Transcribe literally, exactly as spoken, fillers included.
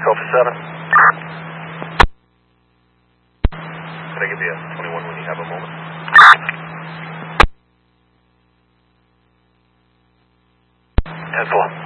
Delta seven. Can I give you a twenty-one when you have a moment? ten four.